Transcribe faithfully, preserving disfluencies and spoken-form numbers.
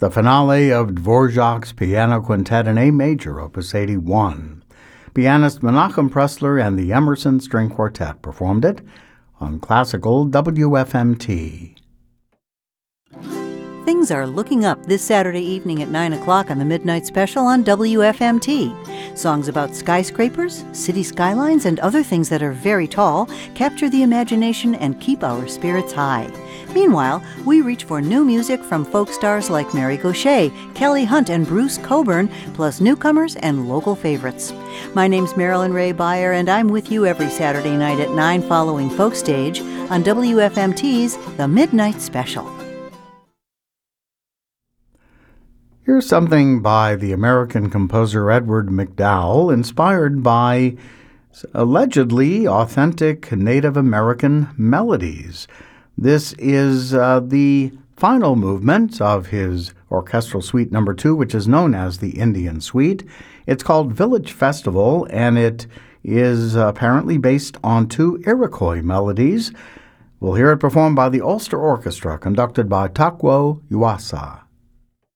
the finale of Dvorak's Piano Quintet in A Major, Opus eighty-one. Pianist Menachem Pressler and the Emerson String Quartet performed it on classical W F M T. Things are looking up this Saturday evening at nine o'clock on the Midnight Special on W F M T. Songs about skyscrapers, city skylines, and other things that are very tall capture the imagination and keep our spirits high. Meanwhile, we reach for new music from folk stars like Mary Gauthier, Kelly Hunt, and Bruce Cockburn, plus newcomers and local favorites. My name's Marilyn Ray Beyer, and I'm with you every Saturday night at nine following Folk Stage on W F M T's The Midnight Special. Here's something by the American composer Edward McDowell, inspired by allegedly authentic Native American melodies. This is uh, the final movement of his orchestral suite number two, which is known as the Indian Suite. It's called Village Festival, and it is apparently based on two Iroquois melodies. We'll hear it performed by the Ulster Orchestra, conducted by Takwo Yuasa.